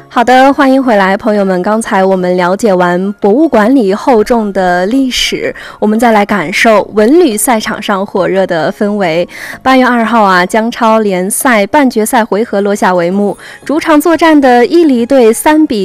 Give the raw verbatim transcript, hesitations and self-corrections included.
好的，欢迎回来，朋友们。刚才我们了解完博物馆里厚重的历史，我们再来感受文旅赛场上火热的氛围。八月二号啊，江超联赛半决赛回合落下帷幕，主场作战的伊犁队三比